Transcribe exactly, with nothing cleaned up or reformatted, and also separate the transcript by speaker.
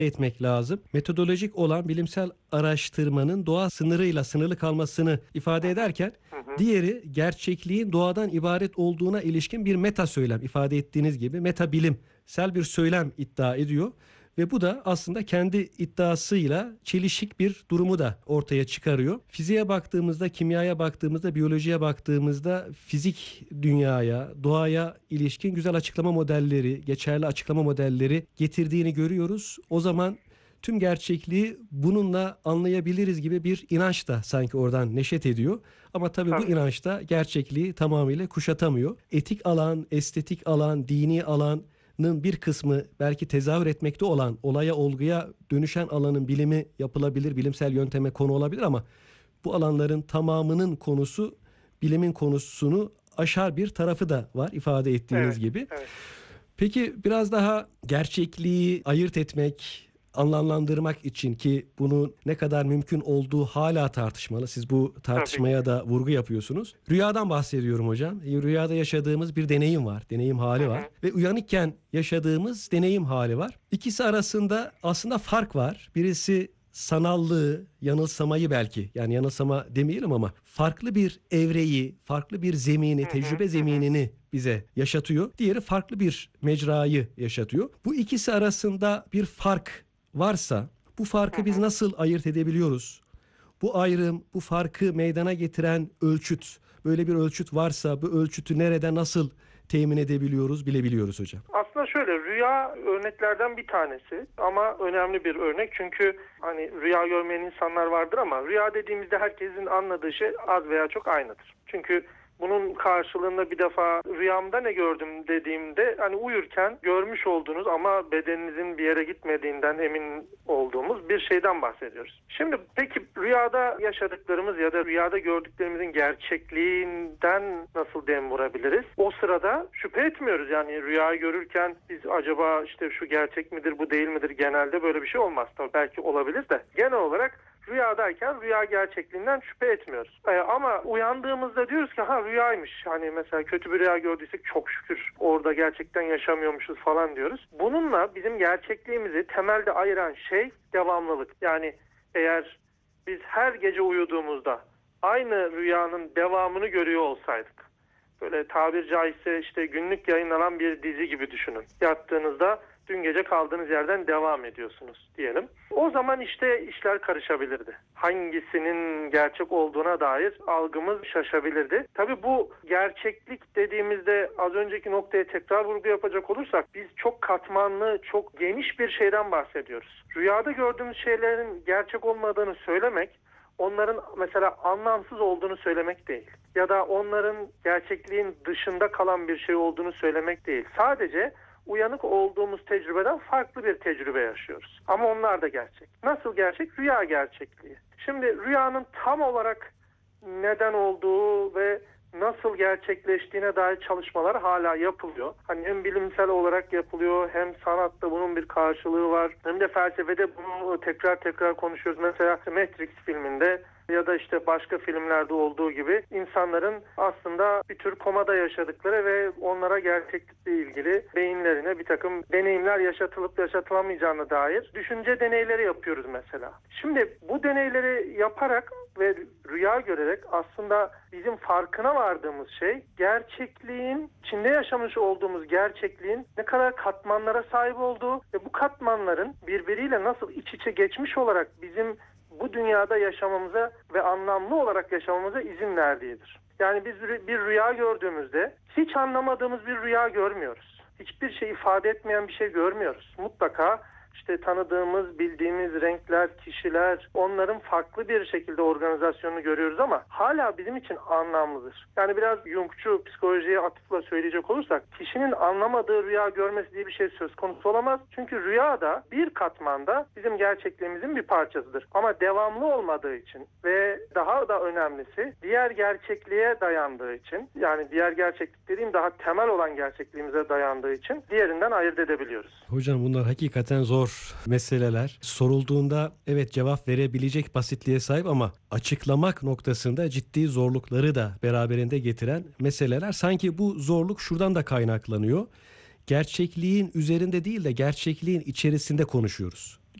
Speaker 1: etmek lazım. Metodolojik olan bilimsel araştırmanın doğa sınırıyla sınırlı kalmasını ifade ederken,
Speaker 2: Hı hı.
Speaker 1: diğeri gerçekliğin doğadan ibaret olduğuna ilişkin bir meta söylem, ifade ettiğiniz gibi meta bilimsel bir söylem iddia ediyor. Ve bu da aslında kendi iddiasıyla çelişik bir durumu da ortaya çıkarıyor. Fiziğe baktığımızda, kimyaya baktığımızda, biyolojiye baktığımızda fizik dünyaya, doğaya ilişkin güzel açıklama modelleri, geçerli açıklama modelleri getirdiğini görüyoruz. O zaman tüm gerçekliği bununla anlayabiliriz gibi bir inanç da sanki oradan neşet ediyor. Ama tabii bu
Speaker 2: Tabii.
Speaker 1: inanç da gerçekliği tamamıyla kuşatamıyor. Etik alan, estetik alan, dini alan bir kısmı belki tezahür etmekte olan olaya olguya dönüşen alanın bilimi yapılabilir, bilimsel yönteme konu olabilir ama bu alanların tamamının konusu bilimin konusunu aşar bir tarafı da var ifade ettiğiniz
Speaker 2: Evet,
Speaker 1: gibi.
Speaker 2: evet.
Speaker 1: Peki biraz daha gerçekliği ayırt etmek, anlamlandırmak için ki bunun ne kadar mümkün olduğu hala tartışmalı. Siz bu tartışmaya da vurgu yapıyorsunuz. Rüyadan bahsediyorum hocam. Rüyada yaşadığımız bir deneyim var. Deneyim hali
Speaker 2: Hı
Speaker 1: var.
Speaker 2: hı.
Speaker 1: Ve uyanıkken yaşadığımız deneyim hali var. İkisi arasında aslında fark var. Birisi sanallığı, yanılsamayı belki, yani yanılsama demeyelim ama farklı bir evreyi, farklı bir zemini,
Speaker 2: Hı hı,
Speaker 1: tecrübe
Speaker 2: hı hı.
Speaker 1: zeminini bize yaşatıyor. Diğeri farklı bir mecrayı yaşatıyor. Bu ikisi arasında bir fark varsa bu farkı
Speaker 2: Hı
Speaker 1: biz
Speaker 2: hı.
Speaker 1: nasıl ayırt edebiliyoruz? Bu ayrım, bu farkı meydana getiren ölçüt, böyle bir ölçüt varsa bu ölçütü nerede nasıl temin edebiliyoruz, bilebiliyoruz hocam?
Speaker 2: Aslında şöyle, rüya örneklerden bir tanesi ama önemli bir örnek, çünkü hani rüya görmeyen insanlar vardır ama rüya dediğimizde herkesin anladığı şey az veya çok aynıdır. Çünkü bunun karşılığında bir defa rüyamda ne gördüm dediğimde hani uyurken görmüş olduğunuz ama bedeninizin bir yere gitmediğinden emin olduğumuz bir şeyden bahsediyoruz. Şimdi peki rüyada yaşadıklarımız ya da rüyada gördüklerimizin gerçekliğinden nasıl dem vurabiliriz? O sırada şüphe etmiyoruz. Yani rüyayı görürken biz acaba işte şu gerçek midir, bu değil midir? Genelde böyle bir şey olmaz. Tabii belki olabilir de genel olarak rüyadayken rüya gerçekliğinden şüphe etmiyoruz. Ee, ama uyandığımızda diyoruz ki ha rüyaymış. Hani mesela kötü bir rüya gördüysek çok şükür orada gerçekten yaşamıyormuşuz falan diyoruz. Bununla bizim gerçekliğimizi temelde ayıran şey devamlılık. Yani eğer biz her gece uyuduğumuzda aynı rüyanın devamını görüyor olsaydık, böyle tabir caizse işte günlük yayınlanan bir dizi gibi düşünün. Yattığınızda dün gece kaldığınız yerden devam ediyorsunuz diyelim. O zaman işte işler karışabilirdi. Hangisinin gerçek olduğuna dair algımız şaşabilirdi. Tabii bu gerçeklik dediğimizde az önceki noktaya tekrar vurgu yapacak olursak biz çok katmanlı, çok geniş bir şeyden bahsediyoruz. Rüyada gördüğümüz şeylerin gerçek olmadığını söylemek, onların mesela anlamsız olduğunu söylemek değil. Ya da onların gerçekliğin dışında kalan bir şey olduğunu söylemek değil. Sadece uyanık olduğumuz tecrübeden farklı bir tecrübe yaşıyoruz. Ama onlar da gerçek. Nasıl gerçek? Rüya gerçekliği. Şimdi rüyanın tam olarak neden olduğu ve nasıl gerçekleştiğine dair çalışmalar hala yapılıyor. Hani hem bilimsel olarak yapılıyor, hem sanatta bunun bir karşılığı var, hem de felsefede bunu tekrar tekrar konuşuyoruz. Mesela Matrix filminde ya da işte başka filmlerde olduğu gibi insanların aslında bir tür komada yaşadıkları ve onlara gerçeklikle ilgili beyinlerine bir takım deneyimler yaşatılıp yaşatılamayacağına dair düşünce deneyleri yapıyoruz mesela. Şimdi bu deneyleri yaparak ve rüya görerek aslında bizim farkına vardığımız şey gerçekliğin, içinde yaşamış olduğumuz gerçekliğin ne kadar katmanlara sahip olduğu ve bu katmanların birbiriyle nasıl iç içe geçmiş olarak bizim bu dünyada yaşamamıza ve anlamlı olarak yaşamamıza izin verdiğidir. Yani biz bir rüya gördüğümüzde hiç anlamadığımız bir rüya görmüyoruz. Hiçbir şey ifade etmeyen bir şey görmüyoruz. Mutlaka işte tanıdığımız, bildiğimiz renkler, kişiler, onların farklı bir şekilde organizasyonunu görüyoruz ama hala bizim için anlamlıdır. Yani biraz Jungçu psikolojiye atıfla söyleyecek olursak, kişinin anlamadığı rüya görmesi diye bir şey söz konusu olamaz. Çünkü rüya da bir katmanda bizim gerçekliğimizin bir parçasıdır. Ama devamlı olmadığı için ve daha da önemlisi diğer gerçekliğe dayandığı için, yani diğer gerçeklik dediğim daha temel olan gerçekliğimize dayandığı için diğerinden ayırt edebiliyoruz.
Speaker 1: Hocam bunlar hakikaten zor meseleler. Sorulduğunda evet cevap verebilecek basitliğe sahip ama açıklamak noktasında ciddi zorlukları da beraberinde getiren meseleler. Sanki bu zorluk şuradan da kaynaklanıyor. Gerçekliğin üzerinde değil de gerçekliğin içerisinde konuşuyoruz.